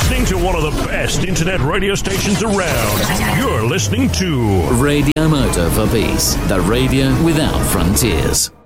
listening to one of the best internet radio stations around. You're listening to Radio Moto for Peace, the radio without frontiers.